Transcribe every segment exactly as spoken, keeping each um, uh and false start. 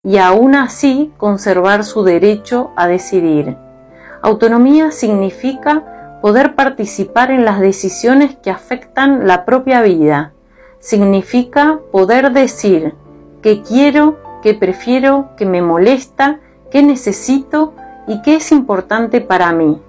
y aún así conservar su derecho a decidir. Autonomía significa poder participar en las decisiones que afectan la propia vida. Significa poder decir qué quiero, qué prefiero, qué me molesta, qué necesito y qué es importante para mí.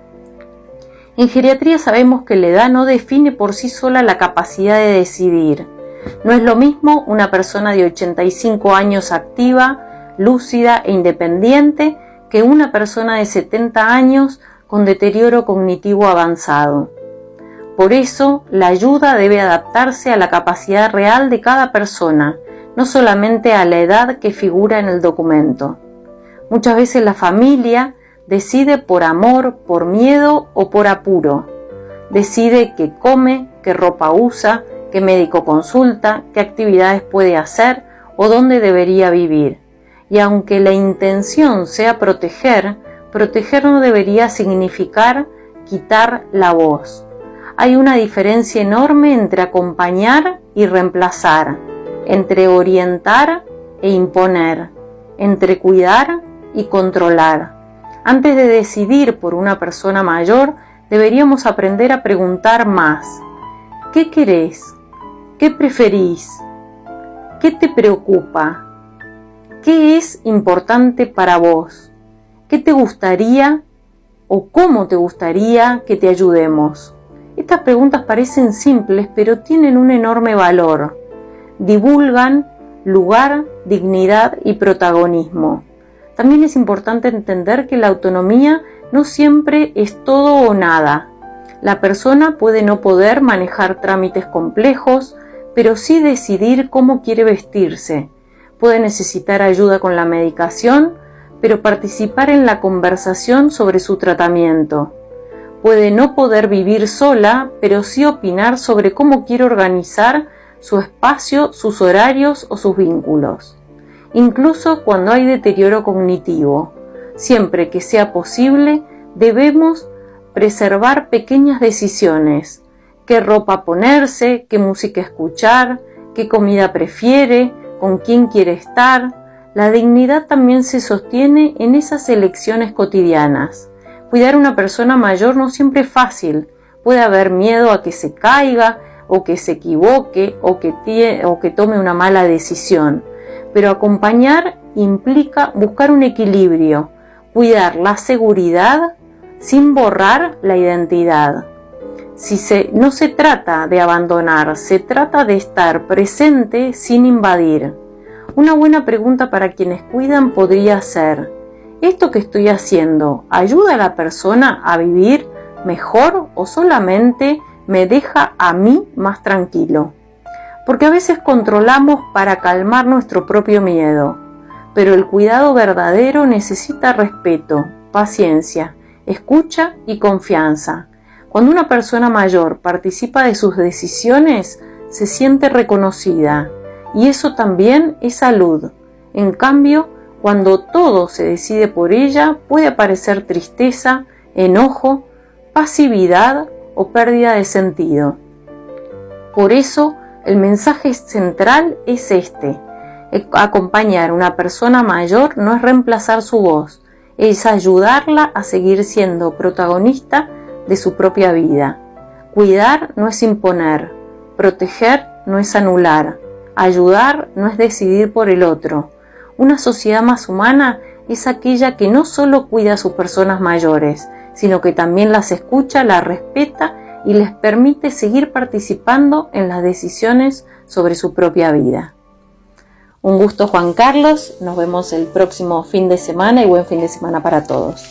En geriatría sabemos que la edad no define por sí sola la capacidad de decidir. No es lo mismo una persona de ochenta y cinco años activa, lúcida e independiente que una persona de setenta años con deterioro cognitivo avanzado. Por eso, la ayuda debe adaptarse a la capacidad real de cada persona, no solamente a la edad que figura en el documento. Muchas veces la familia decide por amor, por miedo o por apuro. Decide qué come, qué ropa usa, qué médico consulta, qué actividades puede hacer o dónde debería vivir. Y aunque la intención sea proteger, proteger no debería significar quitar la voz. Hay una diferencia enorme entre acompañar y reemplazar, entre orientar e imponer, entre cuidar y controlar. Antes de decidir por una persona mayor, deberíamos aprender a preguntar más. ¿Qué querés? ¿Qué preferís? ¿Qué te preocupa? ¿Qué es importante para vos? ¿Qué te gustaría o cómo te gustaría que te ayudemos? Estas preguntas parecen simples, pero tienen un enorme valor. Divulgan lugar, dignidad y protagonismo. También es importante entender que la autonomía no siempre es todo o nada. La persona puede no poder manejar trámites complejos, pero sí decidir cómo quiere vestirse. Puede necesitar ayuda con la medicación, pero participar en la conversación sobre su tratamiento. Puede no poder vivir sola, pero sí opinar sobre cómo quiere organizar su espacio, sus horarios o sus vínculos. Incluso cuando hay deterioro cognitivo, siempre que sea posible, debemos preservar pequeñas decisiones. Qué ropa ponerse, qué música escuchar, qué comida prefiere, con quién quiere estar. La dignidad también se sostiene en esas elecciones cotidianas. Cuidar a una persona mayor no siempre es fácil. Puede haber miedo a que se caiga, o que se equivoque, o que, tie- o que tome una mala decisión. Pero acompañar implica buscar un equilibrio, cuidar la seguridad sin borrar la identidad. Si se, no se trata de abandonar, se trata de estar presente sin invadir. Una buena pregunta para quienes cuidan podría ser: ¿esto que estoy haciendo ayuda a la persona a vivir mejor o solamente me deja a mí más tranquilo? Porque a veces controlamos para calmar nuestro propio miedo, pero el cuidado verdadero necesita respeto, paciencia, escucha y confianza. Cuando una persona mayor participa de sus decisiones, se siente reconocida, y eso también es salud. En cambio, cuando todo se decide por ella, puede aparecer tristeza, enojo, pasividad o pérdida de sentido. Por eso, el mensaje central es este: acompañar a una persona mayor no es reemplazar su voz, es ayudarla a seguir siendo protagonista de su propia vida. Cuidar no es imponer, proteger no es anular, ayudar no es decidir por el otro. Una sociedad más humana es aquella que no solo cuida a sus personas mayores, sino que también las escucha, las respeta y les permite seguir participando en las decisiones sobre su propia vida. Un gusto, Juan Carlos. Nos vemos el próximo fin de semana y buen fin de semana para todos.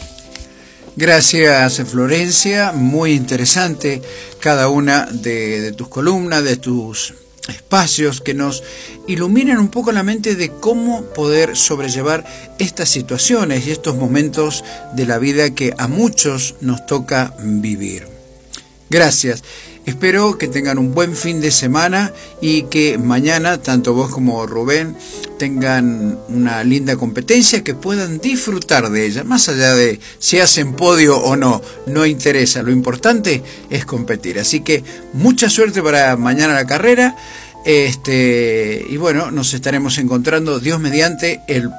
Gracias, Florencia. Muy interesante cada una de, de tus columnas, de tus espacios que nos iluminan un poco la mente de cómo poder sobrellevar estas situaciones y estos momentos de la vida que a muchos nos toca vivir. Gracias. Espero que tengan un buen fin de semana y que mañana tanto vos como Rubén tengan una linda competencia, que puedan disfrutar de ella, más allá de si hacen podio o no, no interesa, lo importante es competir. Así que mucha suerte para mañana la carrera Este, y bueno, nos estaremos encontrando, Dios mediante, el